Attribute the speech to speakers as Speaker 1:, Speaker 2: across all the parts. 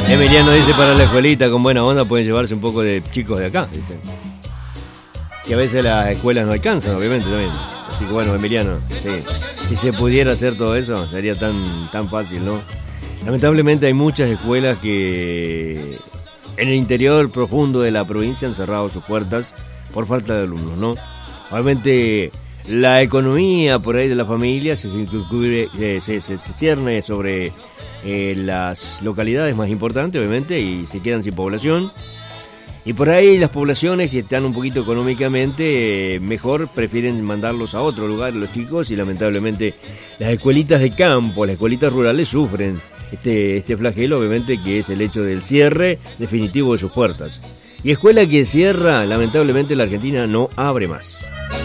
Speaker 1: Emiliano dice, para la escuelita con buena onda pueden llevarse un poco de chicos de acá, dice. Que a veces las escuelas no alcanzan, obviamente, también. Así que bueno, Emiliano, sí. Si se pudiera hacer todo eso, sería tan fácil, ¿no? Lamentablemente hay muchas escuelas que en el interior profundo de la provincia han cerrado sus puertas por falta de alumnos, ¿no? Obviamente la economía por ahí de la familia se cierne sobre las localidades más importantes, obviamente, y se quedan sin población. Y por ahí las poblaciones que están un poquito económicamente mejor prefieren mandarlos a otro lugar los chicos, y lamentablemente las escuelitas de campo, las escuelitas rurales sufren este flagelo, obviamente, que es el hecho del cierre definitivo de sus puertas. Y escuela que cierra, lamentablemente la Argentina no abre más.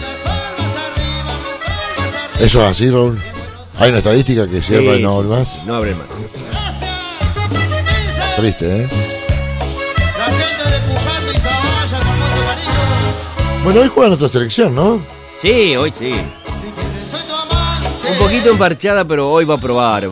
Speaker 2: Eso es así, Raúl. Hay una estadística que cierra y no abre más.
Speaker 1: Sí, no abre más.
Speaker 2: Triste, ¿eh? Bueno, hoy juega nuestra selección, ¿no?
Speaker 1: Sí, hoy sí. Un poquito emparchada, pero hoy va a probar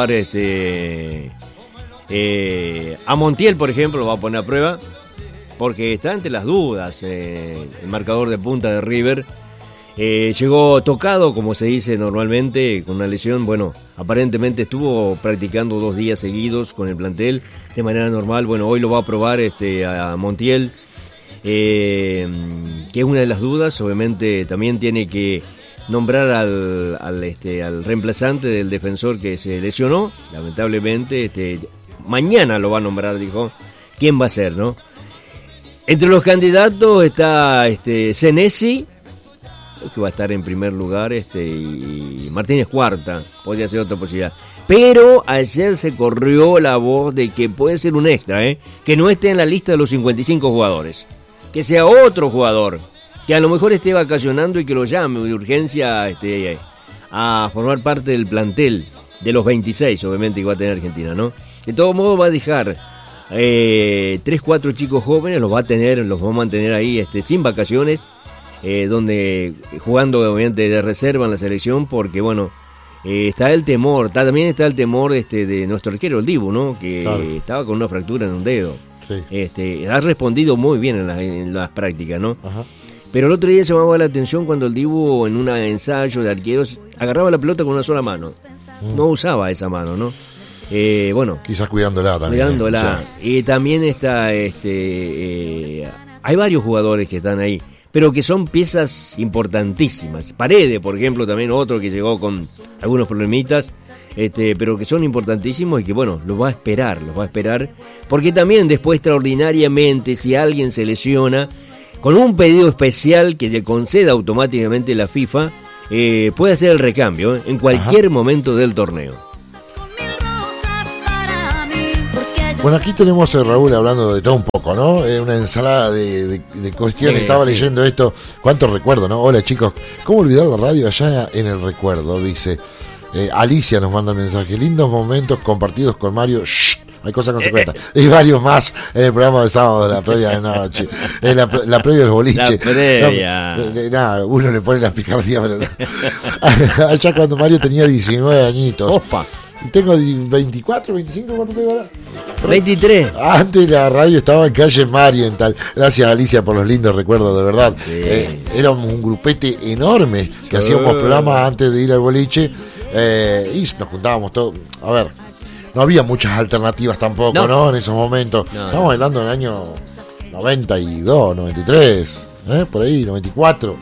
Speaker 1: a Montiel, por ejemplo, lo va a poner a prueba, porque está ante las dudas el marcador de punta de River. Llegó tocado, como se dice normalmente, con una lesión. Bueno, aparentemente estuvo practicando 2 días seguidos con el plantel de manera normal. Bueno, hoy lo va a probar a Montiel, que es una de las dudas. Obviamente también tiene que nombrar al reemplazante del defensor que se lesionó, lamentablemente. Mañana lo va a nombrar, dijo. ¿Quién va a ser, no? Entre los candidatos está Senesi, que va a estar en primer lugar, y Martínez Cuarta, podría ser otra posibilidad. Pero ayer se corrió la voz de que puede ser un extra, que no esté en la lista de los 55 jugadores, que sea otro jugador, que a lo mejor esté vacacionando y que lo llame de urgencia a formar parte del plantel de los 26, obviamente, que va a tener Argentina, ¿no? De todo modo va a dejar 3-4 chicos jóvenes, los va a mantener ahí sin vacaciones, donde jugando obviamente de reserva en la selección, porque bueno, también está el temor de nuestro arquero, el Dibu, ¿no? Que claro, estaba con una fractura en un dedo. Sí. Ha respondido muy bien en las prácticas, ¿no? Ajá. Pero el otro día se llamaba la atención cuando el Dibu, en un ensayo de arqueros, agarraba la pelota con una sola mano. No usaba esa mano, ¿no? Bueno,
Speaker 2: quizás cuidándola también.
Speaker 1: Y también está hay varios jugadores que están ahí, pero que son piezas importantísimas. Paredes, por ejemplo, también otro que llegó con algunos problemitas, pero que son importantísimos y que, bueno, los va a esperar, porque también después, extraordinariamente, si alguien se lesiona, con un pedido especial que le conceda automáticamente la FIFA, puede hacer el recambio en cualquier momento del torneo.
Speaker 2: Bueno, aquí tenemos a Raúl hablando de todo un poco, ¿no? Una ensalada de cuestiones. Estaba leyendo esto. ¿Cuánto recuerdo, no? Hola, chicos. ¿Cómo olvidar la radio allá en el recuerdo? Dice Alicia, nos manda un mensaje. Lindos momentos compartidos con Mario. Shh, hay cosas que no se cuentan. Y varios más en el programa de sábado, la previa de noche. La previa del boliche.
Speaker 1: La previa.
Speaker 2: Nada, uno le pone las picardías, pero allá cuando Mario tenía 19 añitos.
Speaker 1: Opa.
Speaker 2: Tengo 24, 25, ¿cuánto tengo ahora?
Speaker 1: 23.
Speaker 2: Antes la radio estaba en calle Mariental. Gracias, Alicia, por los lindos recuerdos, de verdad. Sí. Éramos un grupete enorme que hacíamos programas antes de ir al boliche, y nos juntábamos todos. A ver, no había muchas alternativas tampoco, ¿no? En esos momentos. Estamos hablando del año 92, 93, por ahí, 94.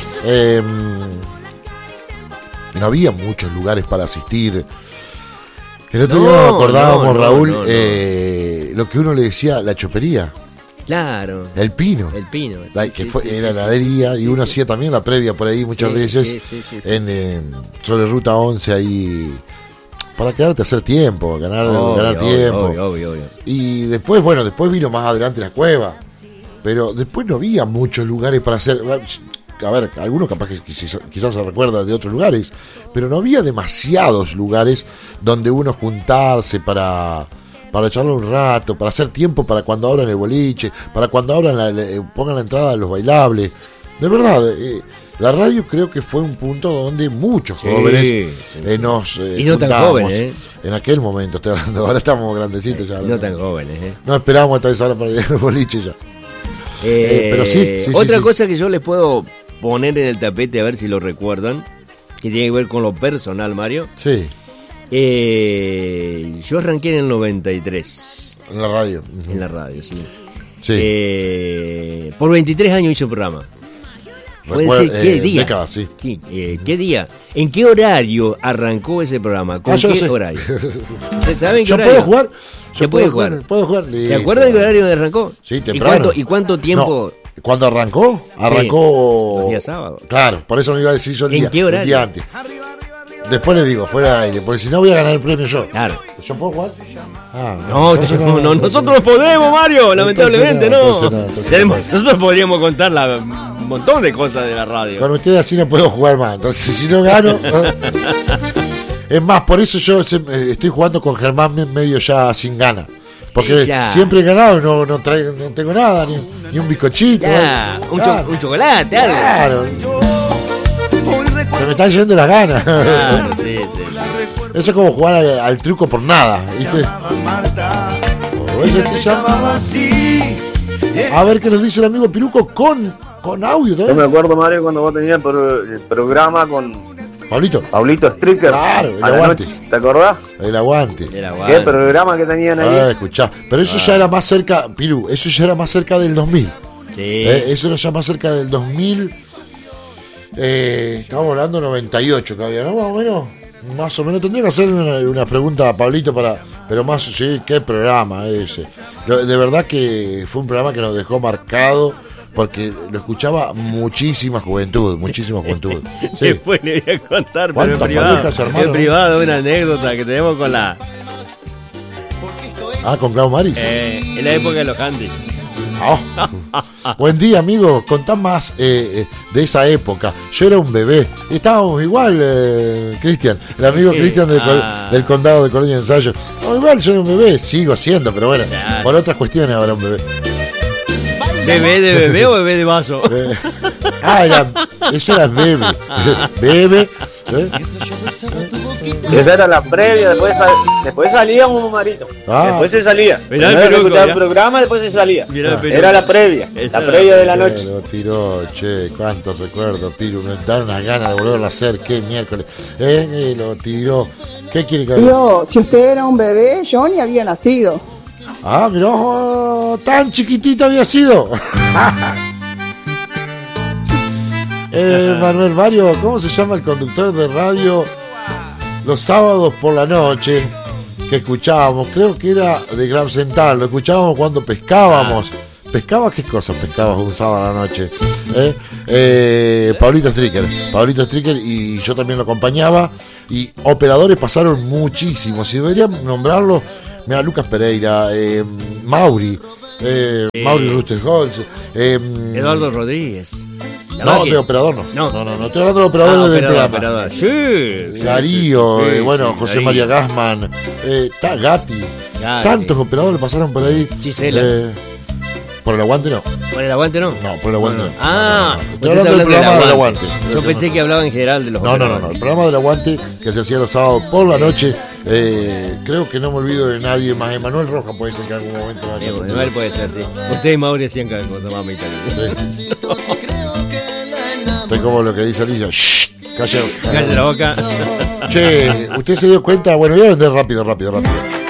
Speaker 2: Y no había muchos lugares para asistir. El otro día nos acordábamos, Raúl, lo que uno le decía, la chopería.
Speaker 1: Claro.
Speaker 2: El Pino. Era heladería, y uno hacía también la previa por ahí muchas veces. Sobre Ruta 11 ahí, para quedarte a hacer tiempo, ganar tiempo.
Speaker 1: Obvio.
Speaker 2: Y después vino más adelante la cueva. Pero después no había muchos lugares para hacer. A ver, algunos capaz que quizás se recuerdan de otros lugares, pero no había demasiados lugares donde uno juntarse para echarle un rato, para hacer tiempo para cuando abran el boliche, para cuando pongan la entrada a los bailables. De verdad, La radio creo que fue un punto donde muchos jóvenes nos
Speaker 1: y no tan jóvenes,
Speaker 2: en aquel momento, estoy hablando, ahora estamos grandecitos ya.
Speaker 1: No tan jóvenes,
Speaker 2: No esperábamos hasta esa hora para ir al boliche ya. Pero sí.
Speaker 1: Otra cosa que yo les puedo poner en el tapete, a ver si lo recuerdan, que tiene que ver con lo personal, Mario.
Speaker 2: Sí.
Speaker 1: Yo arranqué en el 93.
Speaker 2: En la radio.
Speaker 1: En la radio, sí.
Speaker 2: Sí.
Speaker 1: Por 23 años hice un programa. ¿Puede decir qué día?
Speaker 2: Década, sí.
Speaker 1: ¿Qué día? ¿En qué horario arrancó ese programa? ¿Con qué horario? ¿Ustedes saben qué horario?
Speaker 2: ¿Puedo jugar?
Speaker 1: ¿Se puede jugar?
Speaker 2: ¿Puedo jugar?
Speaker 1: ¿Te acuerdas de qué horario arrancó?
Speaker 2: Sí, temprano.
Speaker 1: ¿Y cuánto tiempo?
Speaker 2: No, ¿cuándo arrancó? Arrancó...
Speaker 1: los días sábados.
Speaker 2: Claro, por eso me iba a decir yo el
Speaker 1: ¿En
Speaker 2: día.
Speaker 1: qué horario?
Speaker 2: El día antes. Después le digo, fuera de aire, porque si no voy a ganar el premio yo.
Speaker 1: Claro.
Speaker 2: ¿Yo puedo jugar?
Speaker 1: No, nosotros no podemos, Mario, lamentablemente nosotros podríamos contar un montón de cosas de la radio.
Speaker 2: Con ustedes así no puedo jugar más, entonces si no gano... Es más, por eso yo estoy jugando con Germán medio ya sin ganas. Porque siempre he ganado y no tengo nada, ni un bizcochito.
Speaker 1: Un chocolate, algo.
Speaker 2: Claro. Se me están yendo las ganas.
Speaker 1: Claro, sí.
Speaker 2: Eso es como jugar al truco por nada, ¿viste? Se llamaba así. A ver qué nos dice el amigo Piruco con audio, ¿no?
Speaker 3: Yo me acuerdo, Mario, cuando vos tenías el programa con Pablito Stricker.
Speaker 2: Claro, el aguante.
Speaker 3: Noche, ¿te acordás?
Speaker 2: El aguante.
Speaker 3: ¿Qué programa que tenían ahí?
Speaker 2: Escuchá. Pero eso ya era más cerca, Piru, eso ya era más cerca del 2000.
Speaker 1: Sí.
Speaker 2: Eso era ya más cerca del 2000. Estamos hablando 98 todavía, ¿no? Más o menos. Tendría que hacer una pregunta a Pablito pero más, sí, qué programa ese. De verdad que fue un programa que nos dejó marcado porque lo escuchaba muchísima juventud. Sí.
Speaker 1: Después le voy a contar, pero en privado una anécdota que tenemos con la...
Speaker 2: con Clau Maris.
Speaker 1: En la época de los handys.
Speaker 2: Buen día, amigo. Contá más de esa época. Yo era un bebé. Estábamos igual, Cristian. El amigo Cristian del condado de Colonia Ensayo. Igual yo era un bebé. Sigo siendo, pero bueno. Claro. Por otras cuestiones ahora un bebé.
Speaker 1: ¿Bebé de bebé o bebé de vaso?
Speaker 2: Eso era bebé. Bebé.
Speaker 3: Esa era la previa, después salíamos, Marito. Después se salía. Primero escuchaba el programa, después se salía. Era la previa, de la noche.
Speaker 2: Lo tiró, cuántos recuerdos, Piru. Me dan unas ganas de volverlo a hacer. Qué miércoles. Lo tiró. ¿Qué quiere que haga?
Speaker 4: Yo, si usted era un bebé, yo ni había nacido.
Speaker 2: Mirá, tan chiquitito había sido. Manuel Mario, ¿cómo se llama el conductor de radio los sábados por la noche que escuchábamos? Creo que era de Gran Central, lo escuchábamos cuando pescábamos. ¿Pescabas qué cosas pescabas un sábado a la noche? Pablito Stricker, y yo también lo acompañaba. Y operadores pasaron muchísimos. Si deberían nombrarlos, mira, Lucas Pereira, Mauri Rusterholz,
Speaker 1: Eduardo Rodríguez.
Speaker 2: No, de operador no, estoy hablando de operadores del programa.
Speaker 1: Sí.
Speaker 2: Darío, José Darío. María Gassman, Gatti. Tantos operadores pasaron por ahí.
Speaker 1: Gisela.
Speaker 2: ¿Por el aguante no?
Speaker 1: ¿Por el aguante no?
Speaker 2: No, por el aguante
Speaker 1: no.
Speaker 2: Estoy hablando del programa del aguante.
Speaker 1: Yo pensé que hablaba en general de los
Speaker 2: No. El programa del aguante que se hacía los sábados por la noche. Creo que no me olvido de nadie más. Emanuel Roja puede ser que en algún momento vaya.
Speaker 1: Emanuel puede ser, sí. Usted y Mauri hacían cada cosa más italiana.
Speaker 2: Sí. Estoy como lo que dice Alicia.
Speaker 1: Cállate la boca.
Speaker 2: Che, usted se dio cuenta. Bueno, voy a vender rápido.